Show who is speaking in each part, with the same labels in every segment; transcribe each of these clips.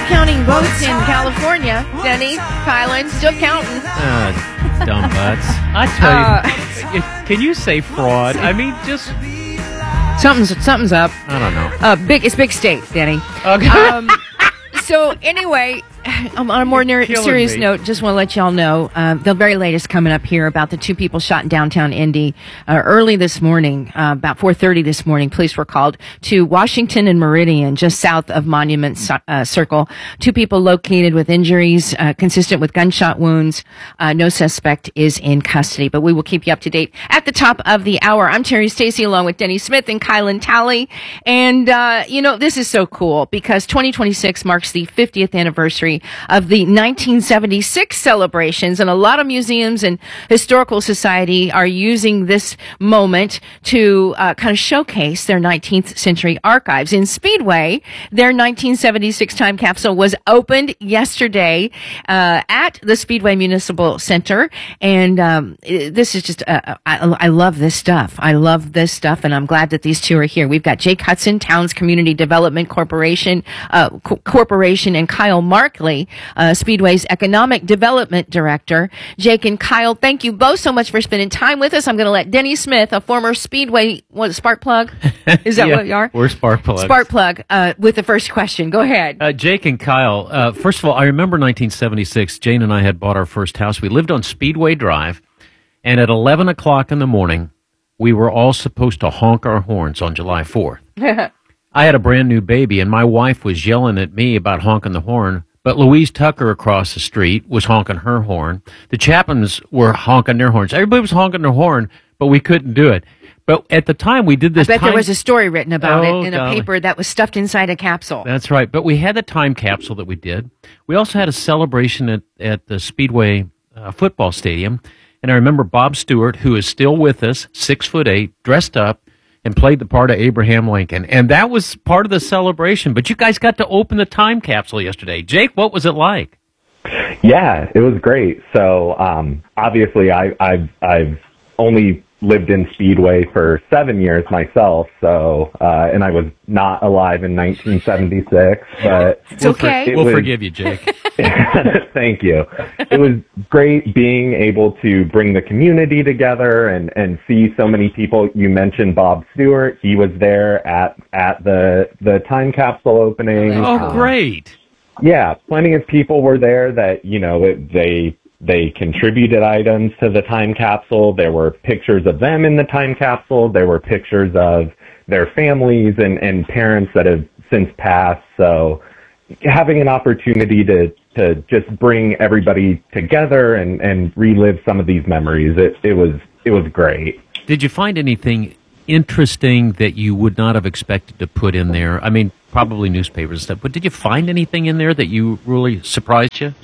Speaker 1: counting votes in California. Denny, Kylan, still counting.
Speaker 2: Dumb butts. I tell you, can you say fraud? I mean, just
Speaker 1: something's up.
Speaker 2: I don't know.
Speaker 1: It's big state, Denny.
Speaker 2: Okay.
Speaker 1: So anyway, on a more serious note, just want to let y'all know the very latest coming up here about the two people shot in downtown Indy early this morning, about 4:30 this morning. Police were called to Washington and Meridian, just south of Monument Circle. Two people located with injuries consistent with gunshot wounds. No suspect is in custody, but we will keep you up to date at the top of the hour. I'm Terry Stacy along with Denny Smith and Kylan Talley. And, this is so cool because 2026 marks the 50th anniversary of the 1976 celebrations, and a lot of museums and historical society are using this moment to kind of showcase their 19th century archives. In Speedway, their 1976 time capsule was opened yesterday at the Speedway Municipal Center, and this is just I love this stuff. I love this stuff, and I'm glad that these two are here. We've got Jake Hudson, Towns Community Development Corporation, and Kyle Markley, Speedway's Economic Development Director. Jake and Kyle, thank you both so much for spending time with us. I'm going to let Denny Smith, a former Speedway, spark plug? Is that what you are?
Speaker 2: We're spark plugs.
Speaker 1: Spark plug with the first question. Go ahead.
Speaker 2: Jake and Kyle, first of all, I remember 1976. Jane and I had bought our first house. We lived on Speedway Drive, and at 11 o'clock in the morning, we were all supposed to honk our horns on July 4th. I had a brand new baby, and my wife was yelling at me about honking the horn, but Louise Tucker across the street was honking her horn. The Chapmans were honking their horns. Everybody was honking their horn, but we couldn't do it. But at the time, we did this.
Speaker 1: I bet there was a story written about it in a paper that was stuffed inside a capsule.
Speaker 2: That's right. But we had the time capsule that we did. We also had a celebration at the Speedway football stadium. And I remember Bob Stewart, who is still with us, 6'8", dressed up, and played the part of Abraham Lincoln. And that was part of the celebration. But you guys got to open the time capsule yesterday. Jake, what was it like?
Speaker 3: Yeah, it was great. So obviously I've only lived in Speedway for 7 years myself. So and I was not alive in 1976. But
Speaker 1: it's okay.
Speaker 2: We'll forgive you, Jake.
Speaker 3: Thank you. It was great being able to bring the community together and see so many people. You mentioned Bob Stewart. He was there at the time capsule opening.
Speaker 2: Oh, great.
Speaker 3: Yeah, plenty of people were there that, they contributed items to the time capsule. There were pictures of them in the time capsule. There were pictures of their families and parents that have since passed. So having an opportunity to just bring everybody together and relive some of these memories, it was great.
Speaker 2: Did you find anything interesting that you would not have expected to put in there? I mean, probably newspapers and stuff, but did you find anything in there that you really surprised you?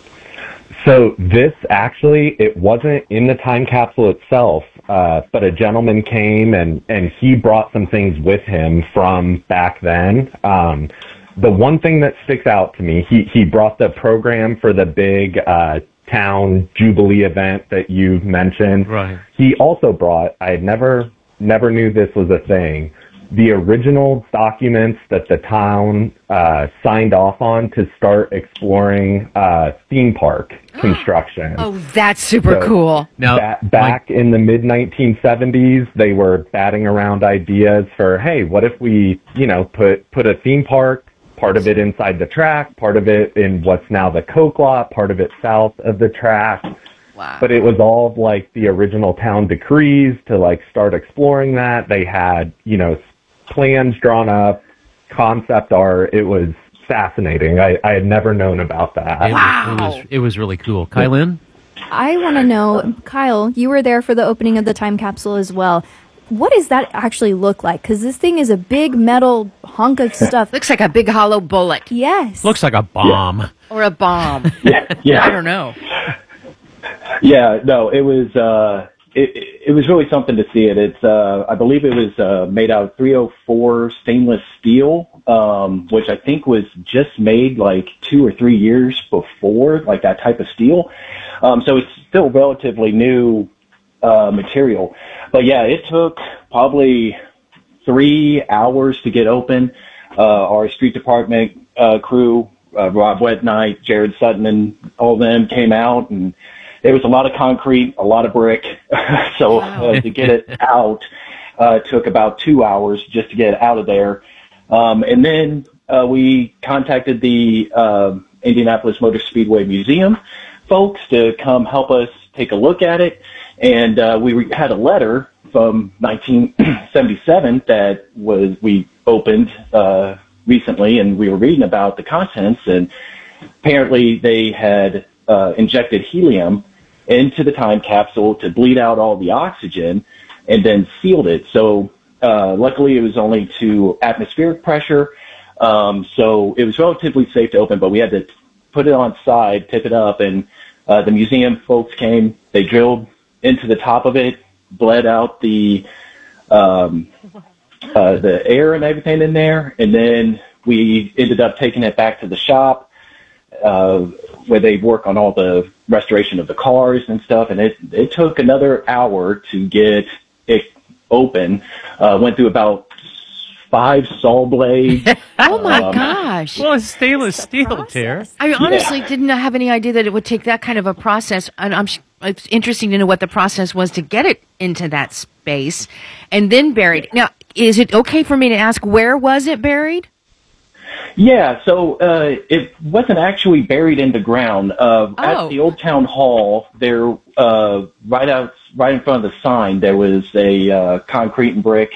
Speaker 3: So this actually, it wasn't in the time capsule itself, but a gentleman came and he brought some things with him from back then. The one thing that sticks out to me, he brought the program for the big town Jubilee event that you mentioned.
Speaker 2: Right.
Speaker 3: He also brought, I had never knew this was a thing, the original documents that the town signed off on to start exploring theme park construction.
Speaker 1: Oh, that's super cool.
Speaker 3: Now, back in the mid-1970s, they were batting around ideas for, hey, what if we, put a theme park, part of it inside the track, part of it in what's now the Coke lot, part of it south of the track.
Speaker 1: Wow.
Speaker 3: But it was all like the original town decrees to start exploring that. They had, plans drawn up, concept art. It was fascinating. I had never known about that.
Speaker 1: Wow.
Speaker 2: It was really cool. Kylan?
Speaker 4: I want to know, Kyle, you were there for the opening of the time capsule as well. What does that actually look like? Because this thing is a big metal hunk of stuff.
Speaker 1: Looks like a big hollow bullet.
Speaker 4: Yes.
Speaker 2: Looks like a bomb.
Speaker 3: Yeah.
Speaker 1: Or a bomb.
Speaker 5: Yeah.
Speaker 1: I don't know.
Speaker 5: Yeah, no, it was it was really something to see it. It's I believe it was made out of 304 stainless steel, which I think was just made 2 or 3 years before, that type of steel. So it's still relatively new material. But yeah, it took probably 3 hours to get open. Our street department crew Rob Wetnight, Jared Sutton, and all of them came out, and there was a lot of concrete, a lot of brick. So to get it out took about 2 hours just to get it out of there. And then we contacted the Indianapolis Motor Speedway Museum folks to come help us take a look at it. And we had a letter from 1977 that we opened recently, and we were reading about the contents, and apparently they had injected helium into the time capsule to bleed out all the oxygen and then sealed it. So luckily it was only to atmospheric pressure, so it was relatively safe to open, but we had to put it on side, tip it up, and the museum folks came, they drilled into the top of it, bled out the air and everything in there, and then we ended up taking it back to the shop where they work on all the restoration of the cars and stuff, and it took another hour to get it open. Went through about 5 saw blades.
Speaker 1: Oh my gosh!
Speaker 2: Well, it's stainless steel, Tara.
Speaker 1: I honestly didn't have any idea that it would take that kind of a process, and it's interesting to know what the process was to get it into that space and then buried. Now, is it okay for me to ask, where was it buried?
Speaker 5: Yeah, so it wasn't actually buried in the ground. At the Old Town Hall, there, right in front of the sign, there was a concrete and brick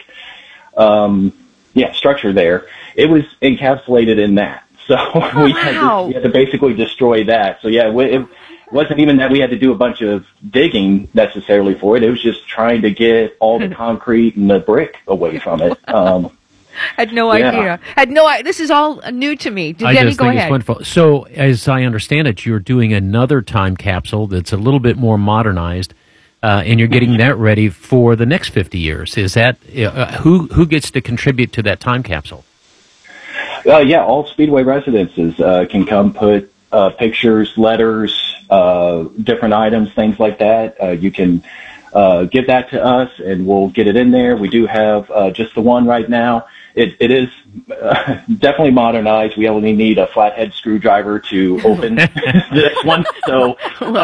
Speaker 5: structure there. It was encapsulated in that. So we had to basically destroy that. So yeah, it wasn't even that we had to do a bunch of digging necessarily for it. It was just trying to get all the concrete and the brick away from it.
Speaker 1: Had no idea. This is all new to me. Denny, go ahead.
Speaker 2: It's wonderful. So, as I understand it, you're doing another time capsule that's a little bit more modernized, and you're getting that ready for the next 50 years. Is that who gets to contribute to that time capsule?
Speaker 5: All Speedway residences can come put pictures, letters, different items, things like that. You can give that to us, and we'll get it in there. We do have just the one right now. It is definitely modernized. We only need a flathead screwdriver to open this one, so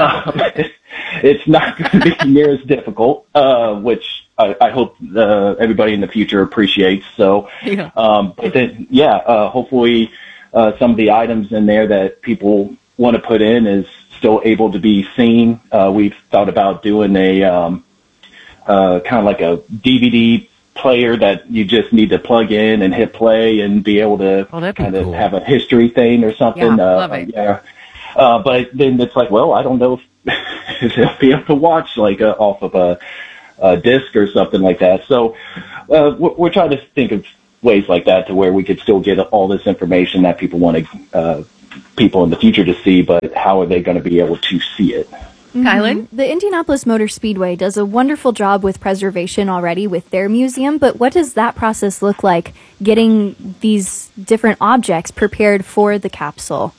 Speaker 5: it's not going to be near as difficult, which I hope everybody in the future appreciates. So, but then, hopefully some of the items in there that people want to put in is still able to be seen. We've thought about doing a kind of like a DVD player that you just need to plug in and hit play and be able to kind of have a history thing or something.
Speaker 1: Love it.
Speaker 5: But then it's like, well, I don't know if they'll be able to watch like off of a disc or something like that. So we're trying to think of ways like that to where we could still get all this information that people want people in the future to see, but how are they going to be able to see it?
Speaker 1: Kylan?
Speaker 4: The Indianapolis Motor Speedway does a wonderful job with preservation already with their museum, but what does that process look like, getting these different objects prepared for the capsule?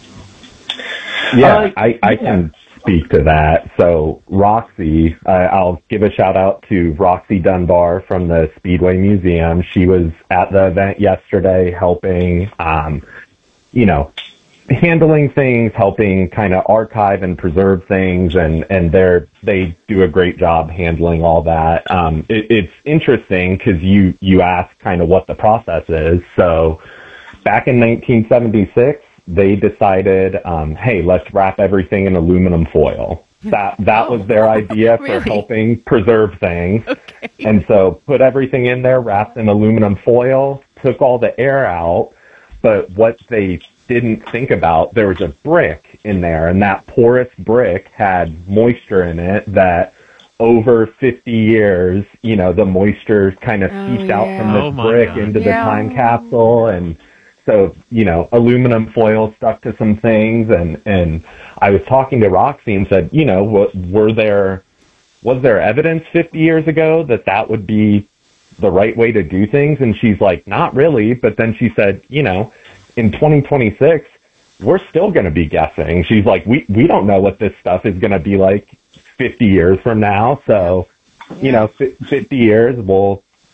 Speaker 3: Yeah, I can speak to that. So Roxy, I'll give a shout out to Roxy Dunbar from the Speedway Museum. She was at the event yesterday helping, handling things, helping kind of archive and preserve things, and they do a great job handling all that. It's interesting because you ask kind of what the process is. So back in 1976, they decided, hey, let's wrap everything in aluminum foil. That was their idea for helping preserve things. Okay. And so put everything in there, wrapped in aluminum foil, took all the air out, but what they didn't think about, there was a brick in there, and that porous brick had moisture in it that over 50 years, the moisture kind of seeped out from this brick into the time capsule. And so, aluminum foil stuck to some things. And I was talking to Roxy and said, was there evidence 50 years ago that would be the right way to do things? And she's like, not really. But then she said, in 2026, we're still going to be guessing. She's like, we don't know what this stuff is going to be like 50 years from now. So, 50 years, we'll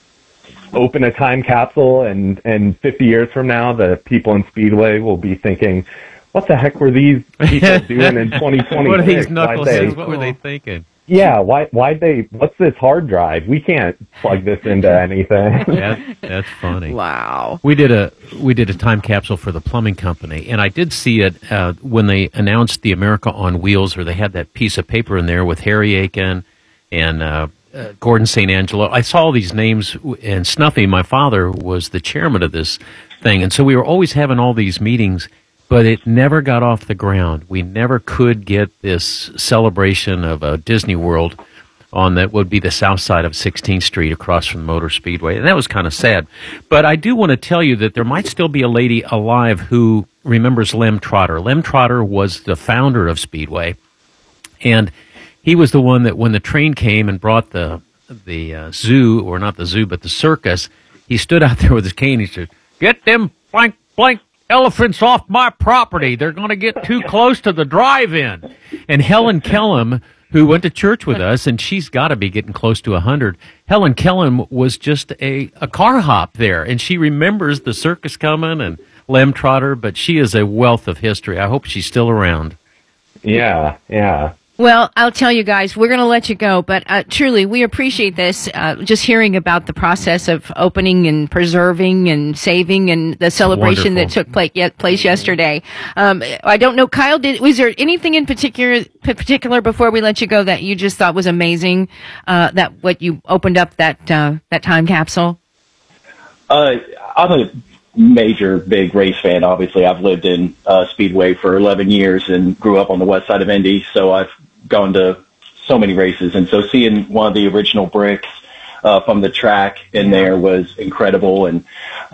Speaker 3: open a time capsule and 50 years from now, the people in Speedway will be thinking, what the heck were these people doing in 2026?
Speaker 2: What are these knuckleheads? What were they thinking?
Speaker 3: Yeah, what's this hard drive? We can't plug this into anything.
Speaker 2: That's funny.
Speaker 1: Wow.
Speaker 2: We did a time capsule for the plumbing company, and I did see it when they announced the America on Wheels, or they had that piece of paper in there with Harry Aiken and Gordon St. Angelo. I saw all these names, and Snuffy, my father, was the chairman of this thing, and so we were always having all these meetings, but it never got off the ground. We never could get this celebration of Disney World on that would be the south side of 16th Street across from the Motor Speedway, and that was kind of sad. But I do want to tell you that there might still be a lady alive who remembers Lem Trotter. Lem Trotter was the founder of Speedway, and he was the one that when the train came and brought the zoo, or not the zoo, but the circus, he stood out there with his cane. He said, "Get them blank elephants off my property. They're going to get too close to the drive-in." And Helen Kellum, who went to church with us, and she's got to be getting close to 100. Helen Kellum was just a car hop there, and she remembers the circus coming and Lem Trotter, but she is a wealth of history. I hope she's still around.
Speaker 3: Yeah.
Speaker 1: Well, I'll tell you guys, we're going to let you go, but truly, we appreciate this, just hearing about the process of opening and preserving and saving and the celebration that took place yesterday. I don't know, Kyle, was there anything in particular before we let you go that you just thought was amazing, that what you opened up that time capsule?
Speaker 5: I'm a major big race fan. Obviously, I've lived in Speedway for 11 years and grew up on the west side of Indy, so I've gone to so many races, and so seeing one of the original bricks from the track in there was incredible, and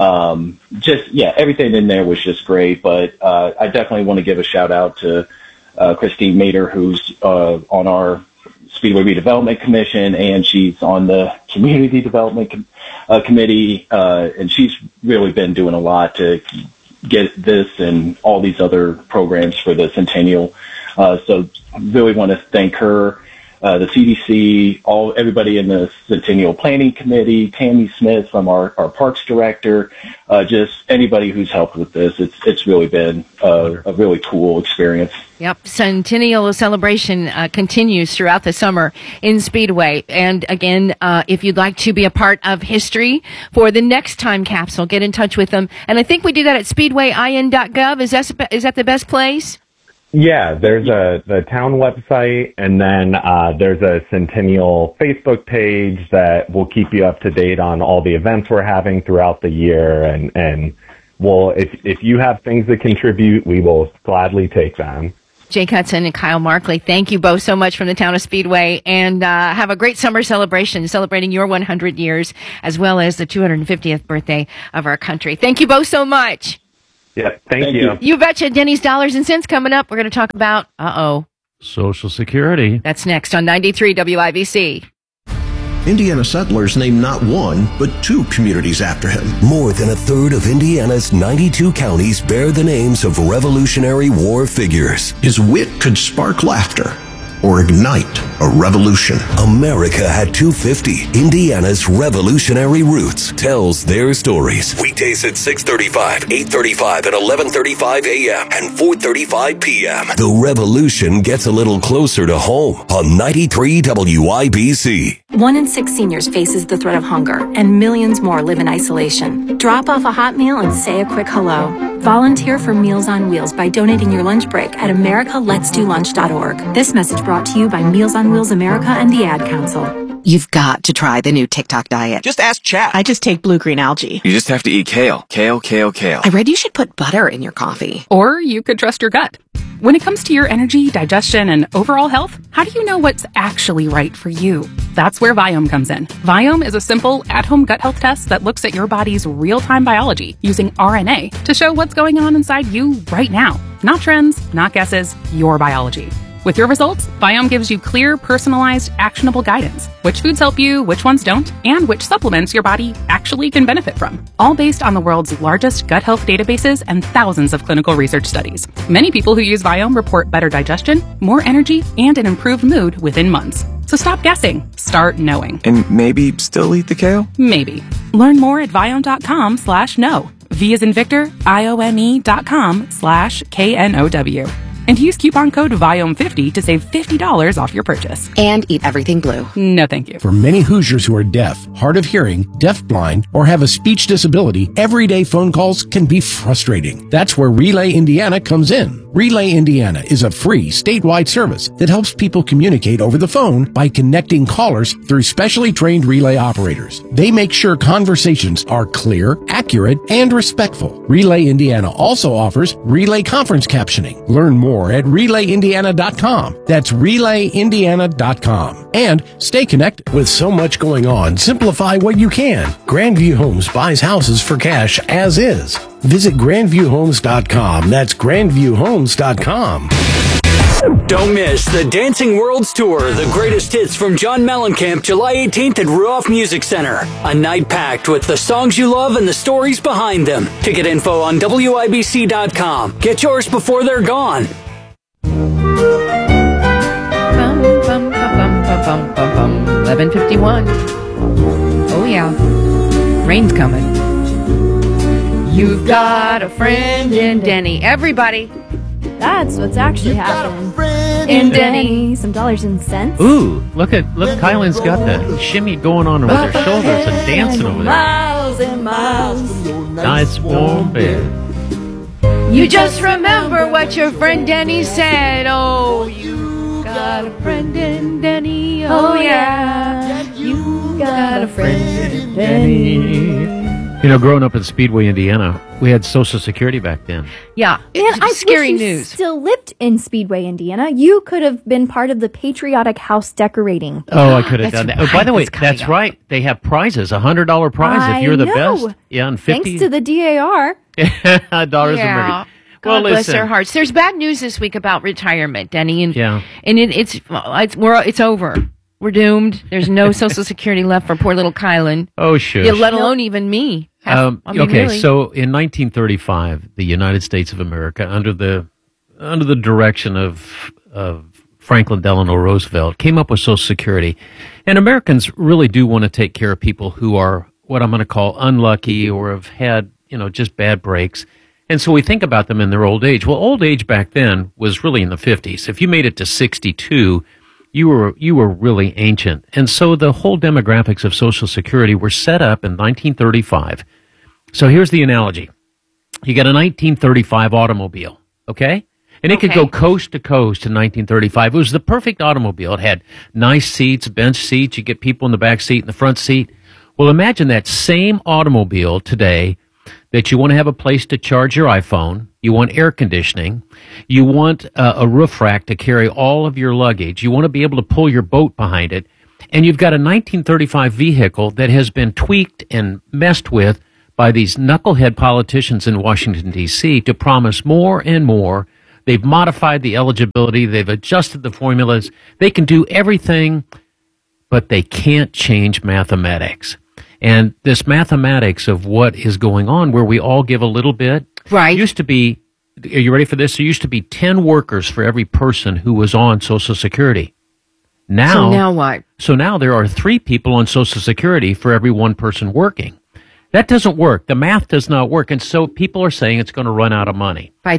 Speaker 5: everything in there was just great. But I definitely want to give a shout out to Christine Mader, who's on our Speedway Redevelopment Commission, and she's on the Community Development Committee, and she's really been doing a lot to get this and all these other programs for the Centennial. So really want to thank her, the CDC, everybody in the Centennial Planning Committee, Tammy Smith from our Parks Director, just anybody who's helped with this. It's really been a really cool experience.
Speaker 1: Yep. Centennial celebration continues throughout the summer in Speedway. And again, if you'd like to be a part of history for the next time capsule, get in touch with them. And I think we do that at speedwayin.gov. Is that the best place?
Speaker 3: Yeah, there's the town website, and then there's a Centennial Facebook page that will keep you up to date on all the events we're having throughout the year. And we'll, if you have things to contribute, we will gladly take them.
Speaker 1: Jake Hudson and Kyle Markley, thank you both so much from the town of Speedway, and have a great summer celebration celebrating your 100 years as well as the 250th birthday of our country. Thank you both so much.
Speaker 3: Yeah, thank you.
Speaker 1: You betcha. Denny's Dollars and Cents coming up. We're going to talk about,
Speaker 2: Social Security.
Speaker 1: That's next on 93 WIBC.
Speaker 6: Indiana settlers named not one, but 2 communities after him.
Speaker 7: More than a third of Indiana's 92 counties bear the names of Revolutionary War figures.
Speaker 6: His wit could spark laughter or ignite a revolution.
Speaker 7: America had 250. Indiana's revolutionary roots tells their stories. Weekdays at 6:35, 8:35, and 11:35 a.m. and 4:35 p.m. The revolution gets a little closer to home on 93 WIBC.
Speaker 8: 1 in 6 seniors faces the threat of hunger, and millions more live in isolation. Drop off a hot meal and say a quick hello. Volunteer for Meals on Wheels by donating your lunch break at americaletsdolunch.org. This message brought to you by Meals on Wheels America and the Ad Council.
Speaker 9: You've got to try the new TikTok diet.
Speaker 10: Just ask chat.
Speaker 9: I just take blue-green algae.
Speaker 10: You just have to eat kale. Kale.
Speaker 9: I read you should put butter in your coffee.
Speaker 11: Or you could trust your gut. When it comes to your energy, digestion, and overall health, how do you know what's actually right for you? That's where Viome comes in. Viome is a simple, at-home gut health test that looks at your body's real-time biology using RNA to show what's going on inside you right now. Not trends, not guesses, your biology. With your results, Viome gives you clear, personalized, actionable guidance. Which foods help you, which ones don't, and which supplements your body actually can benefit from. All based on the world's largest gut health databases and thousands of clinical research studies. Many people who use Viome report better digestion, more energy, and an improved mood within months. So stop guessing. Start knowing.
Speaker 10: And maybe still eat the kale?
Speaker 11: Maybe. Learn more at Viome.com/know. V as in Victor, IOME.com/KNOW. And use coupon code VIOME50 to save $50 off your purchase.
Speaker 9: And eat everything blue.
Speaker 11: No, thank you.
Speaker 12: For many Hoosiers who are deaf, hard of hearing, deafblind, or have a speech disability, everyday phone calls can be frustrating. That's where Relay Indiana comes in. Relay Indiana is a free statewide service that helps people communicate over the phone by connecting callers through specially trained relay operators. They make sure conversations are clear, accurate, and respectful. Relay Indiana also offers relay conference captioning. Learn more at RelayIndiana.com. That's RelayIndiana.com. And stay connected. With so much going on, simplify what you can. Grandview Homes buys houses for cash as is. Visit GrandviewHomes.com. That's GrandviewHomes.com.
Speaker 13: Don't miss the Dancing Worlds Tour, the greatest hits from John Mellencamp, July 18th at Ruoff Music Center. A night packed with the songs you love and the stories behind them. Ticket info on WIBC.com. Get yours before they're gone.
Speaker 1: 11:51. Oh yeah, rain's coming. You've got a friend in Denny. Everybody.
Speaker 4: That's what's actually happening. In Denny, some dollars and cents.
Speaker 2: Ooh, look, Kylan's got the shimmy going on with her shoulders and dancing over there.
Speaker 1: Miles and miles.
Speaker 2: Nice warm bed.
Speaker 1: You just remember what your friend Denny said. Oh, you got a friend in Denny. Oh yeah, you got a friend in Denny.
Speaker 2: You know, growing up in Speedway, Indiana, we had Social Security back then.
Speaker 1: Yeah,
Speaker 4: I
Speaker 1: scary
Speaker 4: wish you
Speaker 1: news.
Speaker 4: Still lived in Speedway, Indiana. You could have been part of the patriotic house decorating.
Speaker 2: Oh, I could have done that. Oh, by the way, that's right. They have prizes, $100 prize if you're the best. Yeah, and 50.
Speaker 4: Thanks to the DAR.
Speaker 2: Dollars a
Speaker 1: God bless their hearts. There's bad news this week about retirement, Denny, and it's over. We're doomed. There's no Social Security left for poor little Kylan.
Speaker 2: Oh, sure.
Speaker 1: Yeah, let alone even me.
Speaker 2: Really. So in 1935, the United States of America, under the direction of Franklin Delano Roosevelt, came up with Social Security. And Americans really do want to take care of people who are what I'm going to call unlucky or have had, just bad breaks. And so we think about them in their old age. Well, old age back then was really in the 50s. If you made it to 62, you were really ancient. And so the whole demographics of Social Security were set up in 1935. So here's the analogy. You got a 1935 automobile, okay? And it could go coast to coast in 1935. It was the perfect automobile. It had nice seats, bench seats. You get people in the back seat and the front seat. Well, imagine that same automobile today that you want to have a place to charge your iPhone. You want air conditioning. You want a roof rack to carry all of your luggage. You want to be able to pull your boat behind it. And you've got a 1935 vehicle that has been tweaked and messed with by these knucklehead politicians in Washington, D.C. to promise more and more. They've modified the eligibility. They've adjusted the formulas. They can do everything, but they can't change mathematics. And this mathematics of what is going on, where we all give a little bit, used to be, are you ready for this? There used to be 10 workers for every person who was on Social Security.
Speaker 1: So now what?
Speaker 2: So now there are 3 people on Social Security for every one person working. That doesn't work. The math does not work. And so people are saying it's going to run out of money.
Speaker 1: By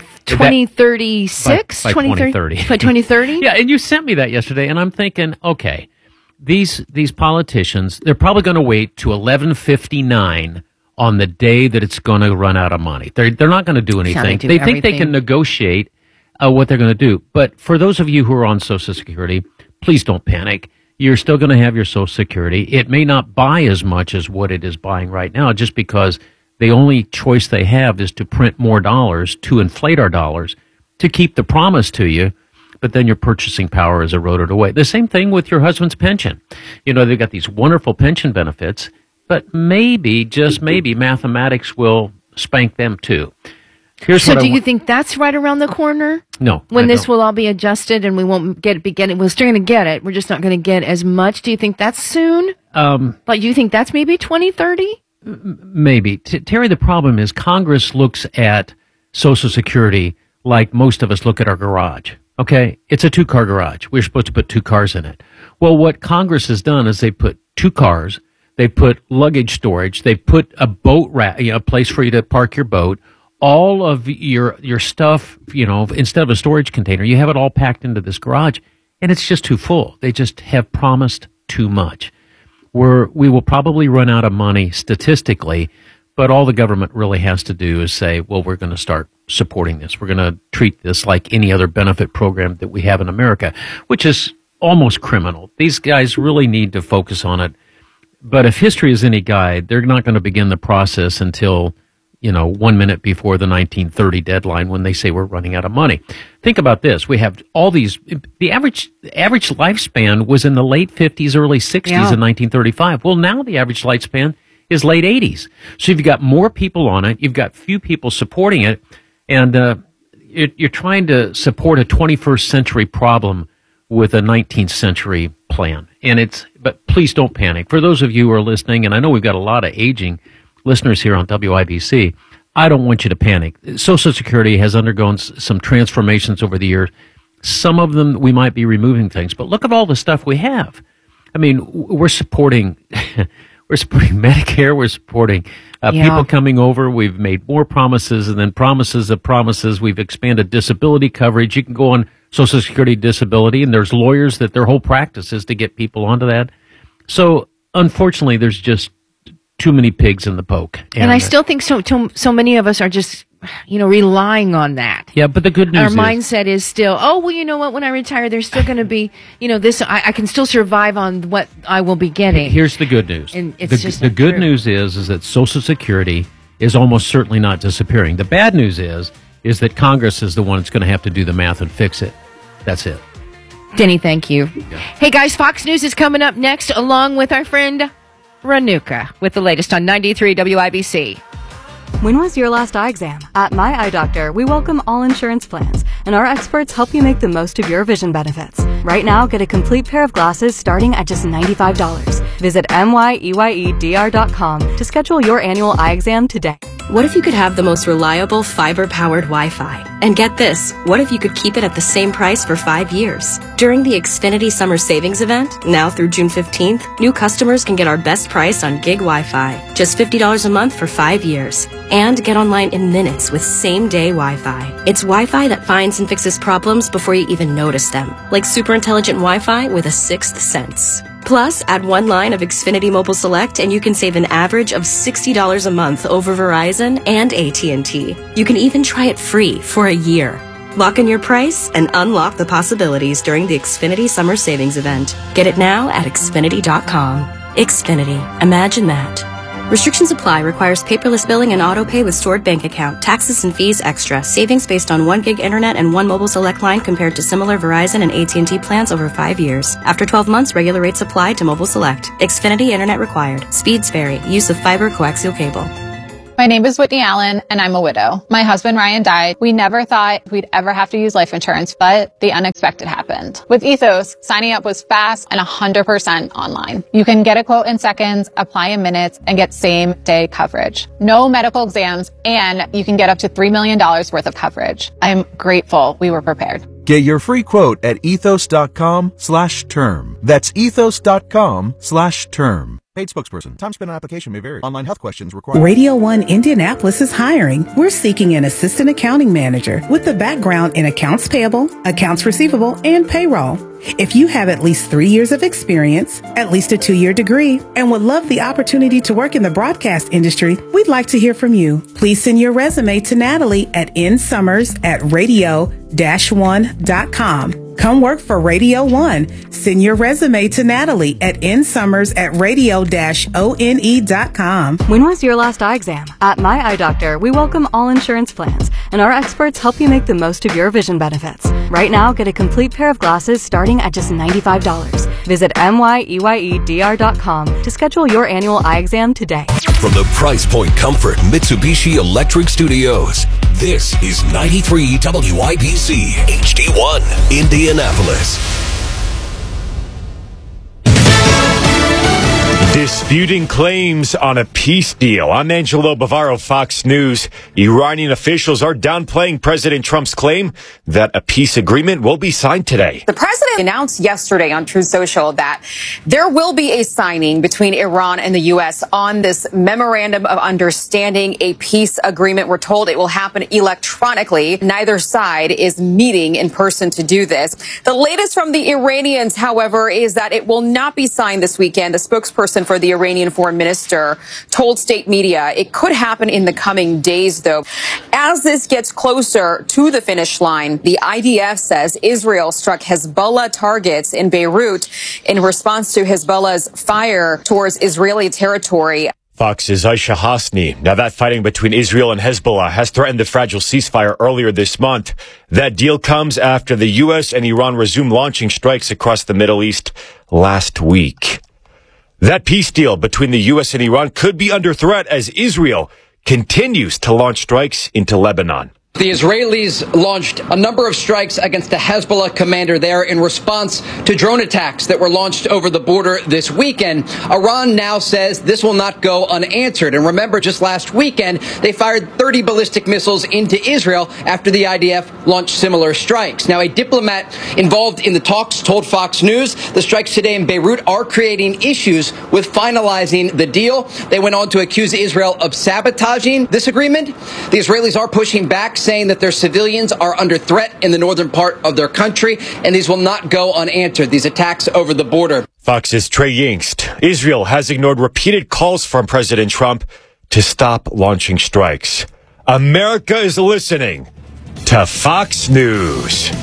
Speaker 1: 2036?
Speaker 2: By 2030.
Speaker 1: By 2030?
Speaker 2: Yeah, and you sent me that yesterday, and I'm thinking, okay, these politicians, they're probably going to wait to 11:59 on the day that it's going to run out of money. They're not going to do anything. They think they can negotiate what they're going to do. But for those of you who are on Social Security, please don't panic. You're still going to have your Social Security. It may not buy as much as what it is buying right now, just because the only choice they have is to print more dollars, to inflate our dollars, to keep the promise to you. But then your purchasing power is eroded away. The same thing with your husband's pension. They've got these wonderful pension benefits, but maybe, just maybe, mathematics will spank them too.
Speaker 1: So do you think that's right around the corner?
Speaker 2: No.
Speaker 1: When this will all be adjusted and we won't be getting, we're still going to get it. We're just not going to get as much. Do you think that's soon? Like, do you think that's maybe 2030?
Speaker 2: Maybe. Terry, the problem is Congress looks at Social Security like most of us look at our garage. Okay, it's a 2-car garage. We're supposed to put 2 cars in it. Well, what Congress has done is they put 2 cars, they put luggage storage, they put a boat rack, a place for you to park your boat. All of your stuff, instead of a storage container, you have it all packed into this garage, and it's just too full. They just have promised too much. We will probably run out of money statistically, but all the government really has to do is say, well, we're going to start supporting this. We're going to treat this like any other benefit program that we have in America, which is almost criminal. These guys really need to focus on it. But if history is any guide, they're not going to begin the process until, 1 minute before the 1930 deadline when they say we're running out of money. Think about this. We have all these, the average lifespan was in the late 50s, early 60s in 1935. Well, now the average lifespan is late 80s. So you've got more people on it. You've got few people supporting it. And you're trying to support a 21st century problem with a 19th century plan. But please don't panic. For those of you who are listening, and I know we've got a lot of aging listeners here on WIBC, I don't want you to panic. Social Security has undergone some transformations over the years. Some of them we might be removing things, but look at all the stuff we have. I mean, we're supporting Medicare. We're supporting people coming over. We've made more promises and then promises of promises. We've expanded disability coverage. You can go on Social Security disability, and there's lawyers that their whole practice is to get people onto that. So, unfortunately, there's just too many pigs in the poke.
Speaker 1: And I still think so many of us are just, relying on that.
Speaker 2: Yeah, but the good news
Speaker 1: Our mindset is still, you know what, when I retire, there's still going to be, this, I can still survive on what I will be getting.
Speaker 2: Here's the good news.
Speaker 1: And it's
Speaker 2: the good news is that Social Security is almost certainly not disappearing. The bad news is that Congress is the one that's going to have to do the math and fix it. That's it.
Speaker 1: Denny, thank you. Yeah. Hey, guys, Fox News is coming up next, along with our friend Renuka, with the latest on 93 WIBC.
Speaker 14: When was your last eye exam? At My Eye Doctor, we welcome all insurance plans, and our experts help you make the most of your vision benefits. Right now, get a complete pair of glasses starting at just $95. Visit MYEYEDR.com to schedule your annual eye exam today.
Speaker 15: What if you could have the most reliable fiber-powered Wi-Fi? And get this, what if you could keep it at the same price for 5 years? During the Xfinity Summer Savings Event, now through June 15th, new customers can get our best price on gig Wi-Fi, just $50 a month for 5 years. And get online in minutes with same-day Wi-Fi. It's Wi-Fi that finds and fixes problems before you even notice them, like super intelligent Wi-Fi with a sixth sense. Plus, add 1 line of Xfinity Mobile Select and you can save an average of $60 a month over Verizon and AT&T. You can even try it free for a year. Lock in your price and unlock the possibilities during the Xfinity Summer Savings Event. Get it now at Xfinity.com. Xfinity. Imagine that. Restrictions apply. Requires paperless billing and auto pay with stored bank account. Taxes and fees extra. Savings based on 1 gig internet and 1 mobile select line compared to similar Verizon and AT&T plans over 5 years. After 12 months, regular rates apply to mobile select. Xfinity internet required. Speeds vary. Use of fiber coaxial cable.
Speaker 16: My name is Whitney Allen, and I'm a widow. My husband, Ryan, died. We never thought we'd ever have to use life insurance, but the unexpected happened. With Ethos, signing up was fast and 100% online. You can get a quote in seconds, apply in minutes, and get same-day coverage. No medical exams, and you can get up to $3 million worth of coverage. I'm grateful we were prepared.
Speaker 17: Get your free quote at ethos.com/term. That's ethos.com/term. Paid spokesperson. Time spent on application may vary. Online health questions required.
Speaker 18: Radio 1 Indianapolis is hiring. We're seeking an assistant accounting manager with a background in accounts payable, accounts receivable, and payroll. If you have at least 3 years of experience, at least a 2-year degree, and would love the opportunity to work in the broadcast industry, we'd like to hear from you. Please send your resume to Natalie at nsummers@radio-1.com. Come work for Radio 1. Send your resume to Natalie at nsummers@radio-one.com.
Speaker 14: When was your last eye exam? At My Eye Doctor, we welcome all insurance plans, and our experts help you make the most of your vision benefits. Right now, get a complete pair of glasses starting at just $95. Visit MYEYEDR.com to schedule your annual eye exam today.
Speaker 7: From the Price Point Comfort Mitsubishi Electric Studios, this is 93 WIBC HD1 Indianapolis.
Speaker 19: Disputing claims on a peace deal. I'm Angelo Bavaro, Fox News. Iranian officials are downplaying President Trump's claim that a peace agreement will be signed today.
Speaker 20: The president announced yesterday on Truth Social that there will be a signing between Iran and the U.S. on this memorandum of understanding, a peace agreement. We're told it will happen electronically. Neither side is meeting in person to do this. The latest from the Iranians, however, is that it will not be signed this weekend. The spokesperson for the Iranian foreign minister told state media it could happen in the coming days, though. As this gets closer to the finish line, the IDF says Israel struck Hezbollah targets in Beirut in response to Hezbollah's fire towards Israeli territory.
Speaker 19: Fox's Aisha Hasni. Now, that fighting between Israel and Hezbollah has threatened the fragile ceasefire earlier this month. That deal comes after the U.S. and Iran resumed launching strikes across the Middle East last week. That peace deal between the U.S. and Iran could be under threat as Israel continues to launch strikes into Lebanon.
Speaker 21: The Israelis launched a number of strikes against the Hezbollah commander there in response to drone attacks that were launched over the border this weekend. Iran now says this will not go unanswered. And remember, just last weekend, they fired 30 ballistic missiles into Israel after the IDF launched similar strikes. Now, a diplomat involved in the talks told Fox News the strikes today in Beirut are creating issues with finalizing the deal. They went on to accuse Israel of sabotaging this agreement. The Israelis are pushing back, saying that their civilians are under threat in the northern part of their country, and these will not go unanswered, these attacks over the border.
Speaker 19: Fox's Trey Yingst. Israel has ignored repeated calls from President Trump to stop launching strikes. America is listening to Fox News.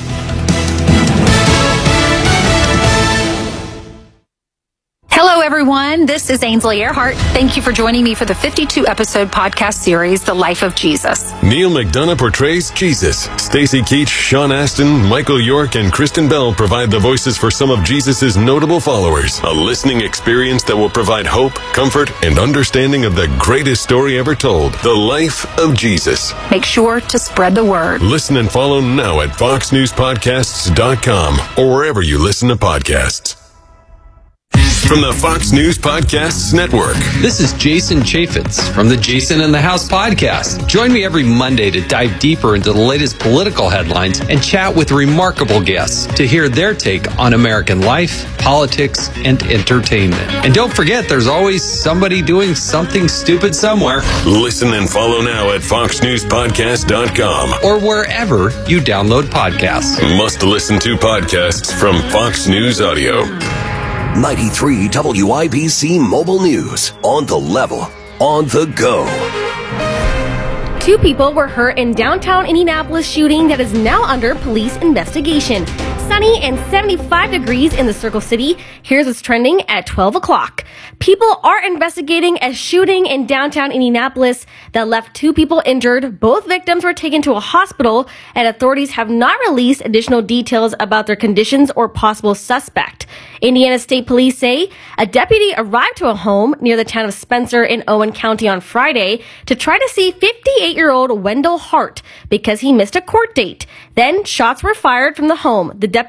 Speaker 22: Hello, everyone. This is Ainsley Earhart. Thank you for joining me for the 52-episode podcast series, The Life of Jesus.
Speaker 23: Neil McDonough portrays Jesus. Stacey Keach, Sean Astin, Michael York, and Kristen Bell provide the voices for some of Jesus' notable followers. A listening experience that will provide hope, comfort, and understanding of the greatest story ever told, The Life of Jesus.
Speaker 22: Make sure to spread the word.
Speaker 23: Listen and follow now at foxnewspodcasts.com or wherever you listen to podcasts. From the Fox News Podcasts Network.
Speaker 24: This is Jason Chaffetz from the Jason in the House podcast. Join me every Monday to dive deeper into the latest political headlines and chat with remarkable guests to hear their take on American life, politics, and entertainment. And don't forget, there's always somebody doing something stupid somewhere.
Speaker 23: Listen and follow now at foxnewspodcast.com
Speaker 24: or wherever you download podcasts.
Speaker 23: Must listen to podcasts from Fox News Audio.
Speaker 7: 93 WIBC Mobile News. On the level. On the go.
Speaker 25: 2 people were hurt in downtown Indianapolis shooting that is now under police investigation. Sunny and 75 degrees in the Circle City. Here's what's trending at 12 o'clock. People are investigating a shooting in downtown Indianapolis that left 2 people injured. Both victims were taken to a hospital, and authorities have not released additional details about their conditions or possible suspect. Indiana State Police say a deputy arrived to a home near the town of Spencer in Owen County on Friday to try to see 58-year-old Wendell Hart because he missed a court date. Then shots were fired from the home. The deputy